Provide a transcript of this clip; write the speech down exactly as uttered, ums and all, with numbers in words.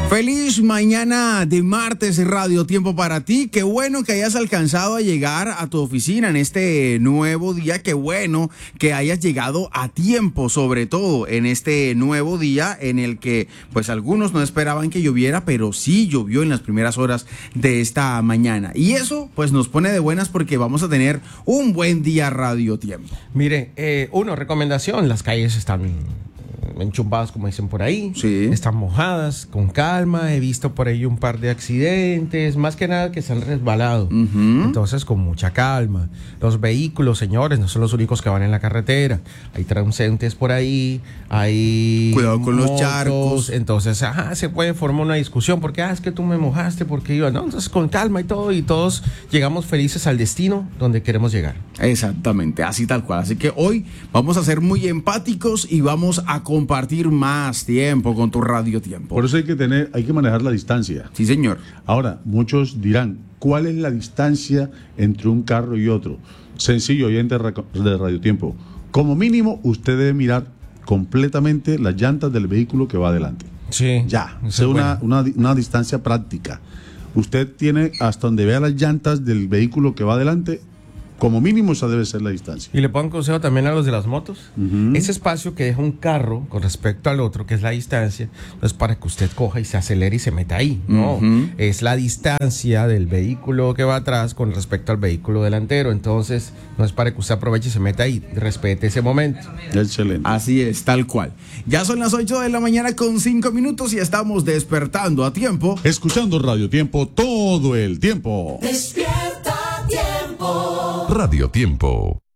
Feliz mañana de martes, Radio Tiempo para ti. Qué bueno que hayas alcanzado a llegar a tu oficina en este nuevo día. Qué bueno que hayas llegado a tiempo, sobre todo en este nuevo día en el que pues algunos no esperaban que lloviera, pero sí llovió en las primeras horas de esta mañana. Y eso pues nos pone de buenas porque vamos a tener un buen día Radio Tiempo. Mire, eh, uno, recomendación, las calles están enchumbadas, como dicen por ahí, sí. Están mojadas, con calma. He visto por ahí un par de accidentes, más que nada que se han resbalado. Uh-huh. Entonces, con mucha calma. Los vehículos, señores, no son los únicos que van en la carretera. Hay transeúntes por ahí, hay cuidado con motos, los charcos. Entonces, ajá, se puede formar una discusión porque ah, es que tú me mojaste, porque iba, no, entonces con calma y todo, y todos llegamos felices al destino donde queremos llegar. Exactamente, así tal cual. Así que hoy vamos a ser muy empáticos y vamos a compartir más tiempo con tu Radio Tiempo. Por eso hay que tener, hay que manejar la distancia. Sí, señor. Ahora, muchos dirán, ¿cuál es la distancia entre un carro y otro? Sencillo, oyente de Radio Tiempo. Como mínimo, usted debe mirar completamente las llantas del vehículo que va adelante. Sí. Ya, es una, una, una distancia práctica. Usted tiene hasta donde vea las llantas del vehículo que va adelante. Como mínimo esa debe ser la distancia. Y le pongo un consejo también a los de las motos. Uh-huh. Ese espacio que deja un carro con respecto al otro, que es la distancia, no es para que usted coja y se acelere y se meta ahí. No, uh-huh. Es la distancia del vehículo que va atrás con respecto al vehículo delantero. Entonces, no es para que usted aproveche y se meta ahí. Respete ese momento. Excelente. Así es, tal cual. Ya son las ocho de la mañana con cinco minutos y estamos despertando a tiempo. Escuchando Radio Tiempo todo el tiempo. Despierta Tiempo. Radio Tiempo.